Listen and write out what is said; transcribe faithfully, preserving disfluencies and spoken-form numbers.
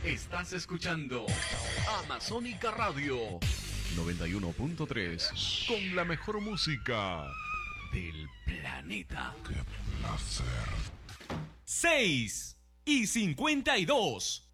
Estás escuchando Amazónica Radio noventa y uno punto tres con la mejor música del planeta. ¡Qué placer! seis y cincuenta y dos.